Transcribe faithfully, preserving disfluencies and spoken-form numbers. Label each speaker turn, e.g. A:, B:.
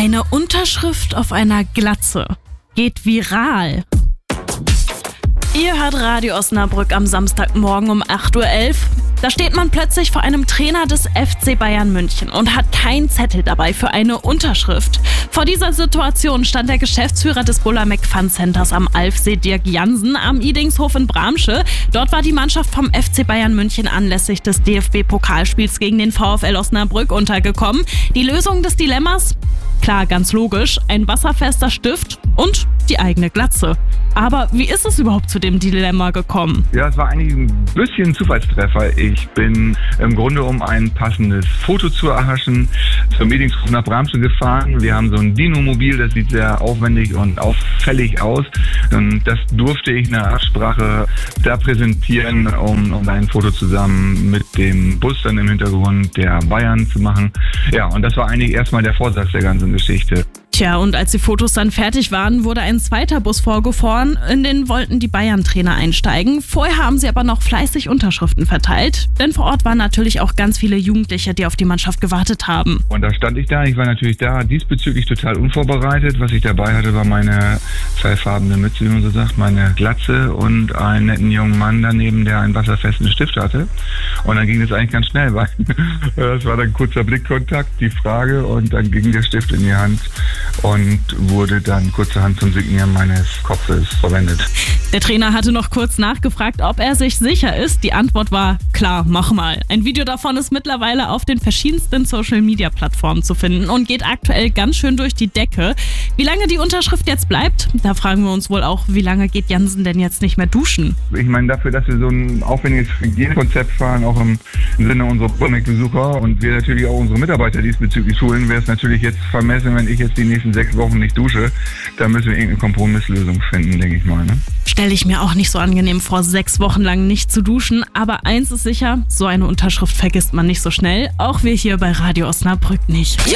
A: Eine Unterschrift auf einer Glatze geht viral. Ihr hört Radio Osnabrück am Samstagmorgen um acht Uhr elf. Da steht man plötzlich vor einem Trainer des F C Bayern München und hat keinen Zettel dabei für eine Unterschrift. Vor dieser Situation stand der Geschäftsführer des Bullamek Fun Centers am Alfsee, Dirk Jansen, am Idingshof in Bramsche. Dort war die Mannschaft vom F C Bayern München anlässlich des D F B-Pokalspiels gegen den VfL Osnabrück untergekommen. Die Lösung des Dilemmas? Klar, ganz logisch, ein wasserfester Stift und die eigene Glatze. Aber wie ist es überhaupt zu dem Dilemma gekommen?
B: Ja, es war eigentlich ein bisschen Zufallstreffer. Ich bin im Grunde, um ein passendes Foto zu erhaschen, zum Meetingshof nach Bramsche gefahren. Wir haben so ein Dino-Mobil, das sieht sehr aufwendig und auffällig aus. Und das durfte ich in der Absprache da präsentieren, um, um ein Foto zusammen mit dem Bus dann im Hintergrund der Bayern zu machen. Ja, und das war eigentlich erstmal der Vorsatz der ganzen Geschichte.
A: Tja, und als die Fotos dann fertig waren, wurde ein zweiter Bus vorgefahren. In den wollten die Bayern-Trainer einsteigen. Vorher haben sie aber noch fleißig Unterschriften verteilt. Denn vor Ort waren natürlich auch ganz viele Jugendliche, die auf die Mannschaft gewartet haben.
B: Und da stand ich da. Ich war natürlich da diesbezüglich total unvorbereitet. Was ich dabei hatte, war meine zweifarbene Mütze, wie man so sagt, meine Glatze und einen netten jungen Mann daneben, der einen wasserfesten Stift hatte. Und dann ging das eigentlich ganz schnell, weil das war dann ein kurzer Blickkontakt, die Frage, und dann ging der Stift in die Hand und wurde dann kurzerhand zum Signieren meines Kopfes verwendet.
A: Der Trainer hatte noch kurz nachgefragt, ob er sich sicher ist. Die Antwort war, klar, mach mal. Ein Video davon ist mittlerweile auf den verschiedensten Social-Media-Plattformen zu finden und geht aktuell ganz schön durch die Decke. Wie lange die Unterschrift jetzt bleibt, da fragen wir uns wohl auch, wie lange geht Jansen denn jetzt nicht mehr duschen?
B: Ich meine, dafür, dass wir so ein aufwendiges Hygienekonzept fahren, auch im Sinne unserer Bullamek-Besucher und wir natürlich auch unsere Mitarbeiter diesbezüglich schulen, wäre es natürlich jetzt vermessen, wenn ich jetzt die nächsten sechs Wochen nicht dusche. Da müssen wir irgendeine Kompromisslösung finden, denke ich mal. Ne?
A: Stelle ich mir auch nicht so angenehm vor, sechs Wochen lang nicht zu duschen. Aber eins ist sicher, so eine Unterschrift vergisst man nicht so schnell. Auch wir hier bei Radio Osnabrück nicht.